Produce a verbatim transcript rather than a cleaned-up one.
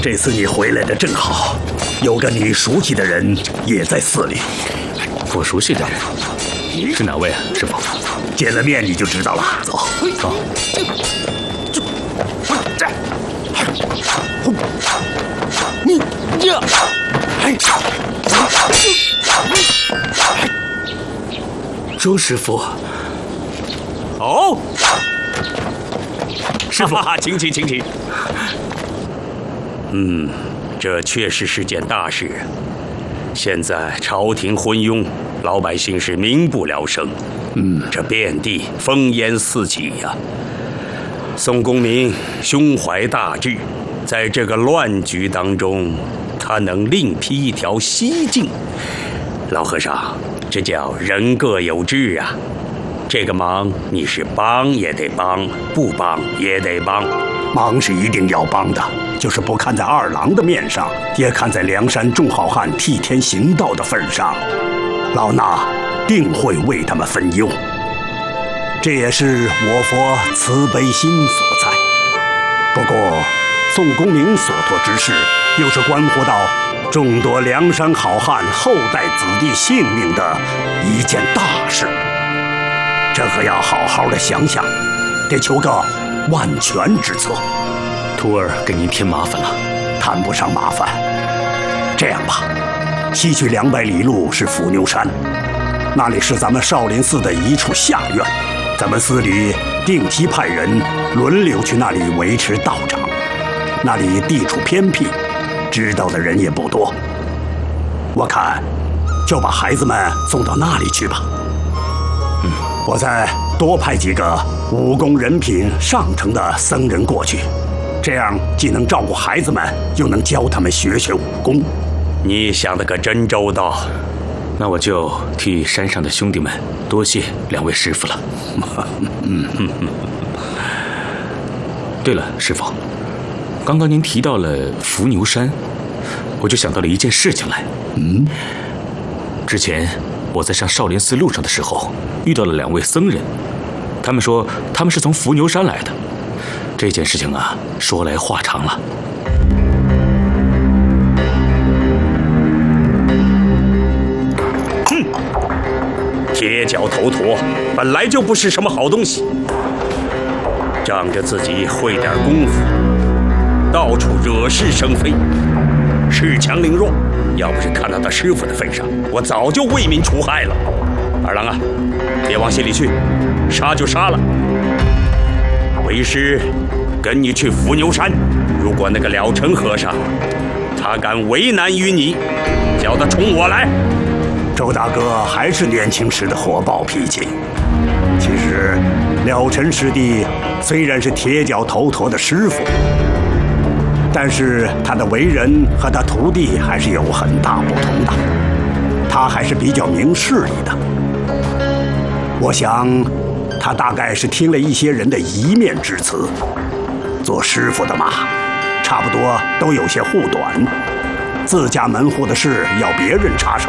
这次你回来的正好，有个你熟悉的人也在寺里。 我熟悉这位，是哪位啊，师傅？ 见了面你就知道了。走，走。这，你这，哎， 周师傅。 哦，师傅，请起，请起。嗯，这确实是件大事。现在朝廷昏庸，老百姓是民不聊生。嗯，这遍地烽烟四起呀、啊。宋公明胸怀大志，在这个乱局当中，他能另辟一条西径。老和尚，这叫人各有志啊。这个忙你是帮也得帮，不帮也得帮。 忙是一定要帮的，就是不看在二郎的面上，也看在梁山众好汉替天行道的份上，老衲定会为他们分忧。这也是我佛慈悲心所在。不过，宋公明所托之事，又是关乎到众多梁山好汉后代子弟性命的一件大事，这可要好好的想想，得求个万全之策。 徒儿给您添麻烦了。 谈不上麻烦。这样吧，西去两百里路是伏牛山，那里是咱们少林寺的一处下院，咱们寺里定期派人轮流去那里维持道场。那里地处偏僻，知道的人也不多。我看，就把孩子们送到那里去吧。嗯，我再多派几个武功人品上乘的僧人过去，这样既能照顾孩子们，又能教他们学学武功。 你想的可真周到。 那我就替山上的兄弟们多谢两位师傅了。嗯嗯嗯。对了，师傅，刚刚您提到了伏牛山，我就想到了一件事情来。 嗯， 之前我在上少林寺路上的时候，遇到了两位僧人，他们说他们是从伏牛山来的。这件事情啊，说来话长了。 哼，铁脚头陀本来就不是什么好东西，仗着自己会点功夫，到处惹是生非，恃强凌弱。要不是看到他师傅的份上，我早就为民除害了。二郎啊，别往心里去，杀就杀了。为师跟你去伏牛山，如果那个了尘和尚他敢为难于你，叫他冲我来。 周大哥还是年轻时的火爆脾气。其实了尘师弟虽然是铁脚头陀的师傅，但是他的为人和他徒弟还是有很大不同的。他还是比较明事理的。我想他大概是听了一些人的一面之词。做师傅的嘛，差不多都有些护短，自家门户的事要别人插手，